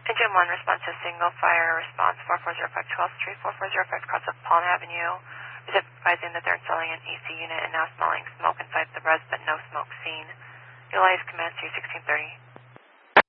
Engine 1 response to single fire response 4405 12th Street, 4405 across of Palm Avenue, is advising that they're installing an AC unit and now smelling smoke inside the res, but no smoke seen. Utilize command to 1630.